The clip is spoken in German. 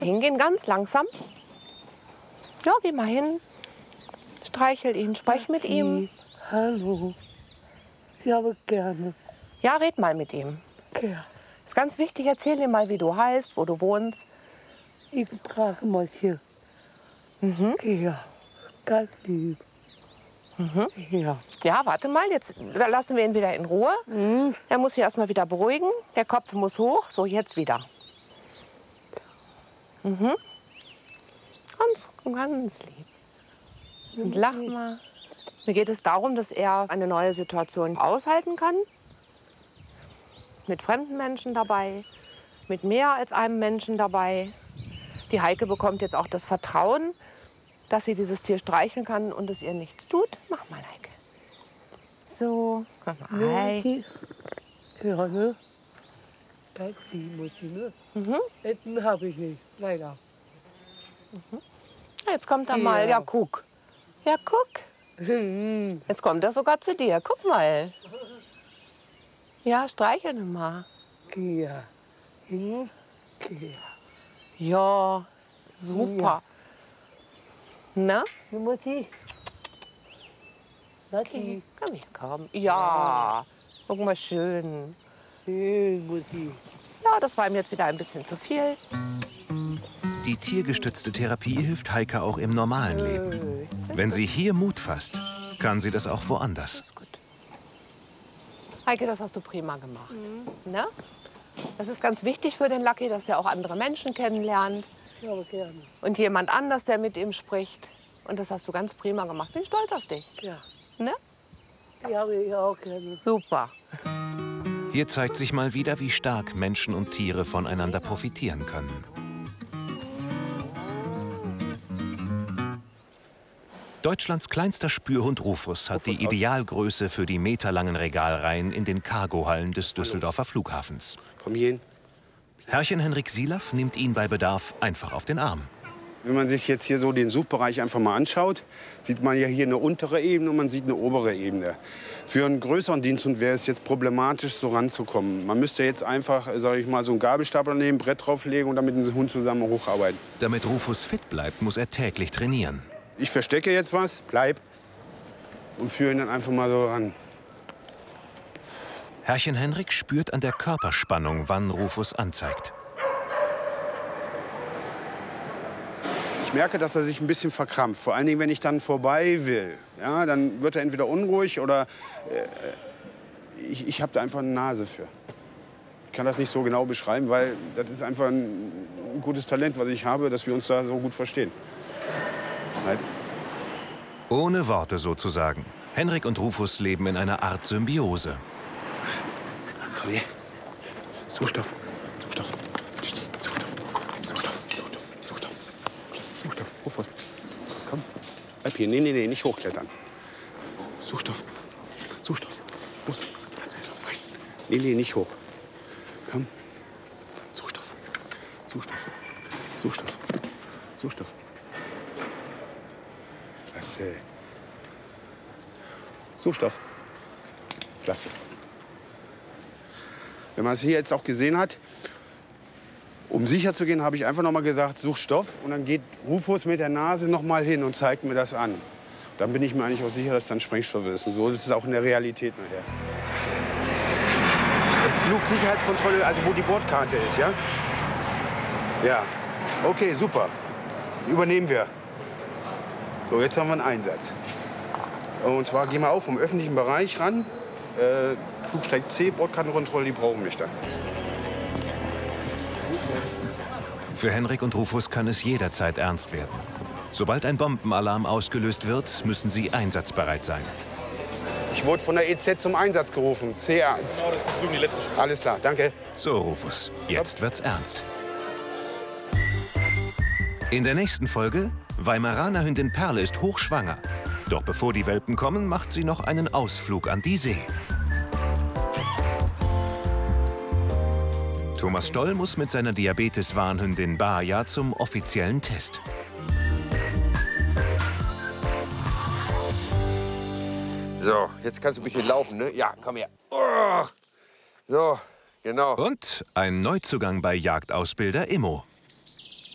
Hingehen ganz langsam. Ja, geh mal hin. Streichel ihn, sprech mit ihm. Hallo. Ich habe gerne. Ja, red mal mit ihm. Ja. Ist ganz wichtig, erzähl ihm mal, wie du heißt, wo du wohnst. Ich trage mal hier. Ja, ganz lieb. Ja. Ja, warte mal, jetzt lassen wir ihn wieder in Ruhe. Er muss sich erst mal wieder beruhigen. Der Kopf muss hoch. So, jetzt wieder. Ganz lieb. Und lach mal. Mir geht es darum, dass er eine neue Situation aushalten kann. Mit fremden Menschen dabei, mit mehr als einem Menschen dabei. Die Heike bekommt jetzt auch das Vertrauen, dass sie dieses Tier streicheln kann und es ihr nichts tut. Mach mal, Heike. So, mach mal. Hi. Ja, ne? Ganz lieb, Mutti, ne? Essen habe ich nicht, leider. Jetzt kommt er mal. Ja, guck. Ja, guck. Ja. Jetzt kommt er sogar zu dir. Guck mal. Ja, streichel ihn mal. Ja. Ja, super. Na? Mutti? Mutti? Komm her, komm. Ja, guck mal, schön. Schön, Mutti. Ja, das war ihm jetzt wieder ein bisschen zu viel. Die tiergestützte Therapie hilft Heike auch im normalen Leben. Wenn sie hier Mut fasst, kann sie das auch woanders. Ist gut. Heike, das hast du prima gemacht. Ne? Das ist ganz wichtig für den Lucky, dass er auch andere Menschen kennenlernt. Ja, aber gerne. Und jemand anders, der mit ihm spricht. Und das hast du ganz prima gemacht. Bin stolz auf dich. Ja. Ne? Die habe ich auch gerne. Super. Hier zeigt sich mal wieder, wie stark Menschen und Tiere voneinander profitieren können. Deutschlands kleinster Spürhund Rufus hat die Idealgröße für die meterlangen Regalreihen in den Cargohallen des Düsseldorfer Flughafens. Komm hier hin. Herrchen Henrik Silaff nimmt ihn bei Bedarf einfach auf den Arm. Wenn man sich jetzt hier so den Suchbereich einfach mal anschaut, sieht man ja hier eine untere Ebene und man sieht eine obere Ebene. Für einen größeren Diensthund wäre es jetzt problematisch, so ranzukommen. Man müsste jetzt einfach, sage ich mal, so einen Gabelstapler nehmen, Brett drauflegen und dann mit dem Hund zusammen hocharbeiten. Damit Rufus fit bleibt, muss er täglich trainieren. Ich verstecke jetzt was, bleib und führe ihn dann einfach mal so ran. Herrchen Henrik spürt an der Körperspannung, wann Rufus anzeigt. Ich merke, dass er sich ein bisschen verkrampft. Vor allen Dingen, wenn ich dann vorbei will. Ja, dann wird er entweder unruhig oder ich habe da einfach eine Nase für. Ich kann das nicht so genau beschreiben, weil das ist einfach ein gutes Talent, was ich habe, dass wir uns da so gut verstehen. Halt. Ohne Worte sozusagen. Henrik und Rufus leben in einer Art Symbiose. Komm her. Suchstoff. Suchstoff. Suchstoff. Suchstoff. Suchstoff. Suchstoff. Suchstoff. Rufus. Komm. Bleib hier. Nee, nicht hochklettern. Suchstoff. Suchstoff. Los. Lass mich so frei. Nee, nicht hoch. Komm. Suchstoff. Suchstoff. Suchstoff. Suchstoff. Klasse. Suchstoff. Klasse. Wenn man es hier jetzt auch gesehen hat, um sicher zu gehen, habe ich einfach noch mal gesagt, such Stoff. Und dann geht Rufus mit der Nase noch mal hin und zeigt mir das an. Dann bin ich mir eigentlich auch sicher, dass es dann Sprengstoff ist. Und so ist es auch in der Realität nachher. Flugsicherheitskontrolle, also wo die Bordkarte ist, ja? Ja. Okay, super. Übernehmen wir. So, jetzt haben wir einen Einsatz. Und zwar gehen wir auf vom öffentlichen Bereich ran. Flugsteig C, Bordkartenkontrolle, die brauchen mich dann. Für Henrik und Rufus kann es jederzeit ernst werden. Sobald ein Bombenalarm ausgelöst wird, müssen sie einsatzbereit sein. Ich wurde von der EZ zum Einsatz gerufen. C1. Genau, das ist drüben die letzte Spur. Alles klar, danke. So, Rufus, jetzt wird's ernst. In der nächsten Folge, Weimaraner Hündin Perle ist hochschwanger. Doch bevor die Welpen kommen, macht sie noch einen Ausflug an die See. Thomas Stoll muss mit seiner Diabetes-Warnhündin Baja zum offiziellen Test. So, jetzt kannst du ein bisschen laufen, ne? Ja, komm her. Oh. So, genau. Und ein Neuzugang bei Jagdausbilder Immo.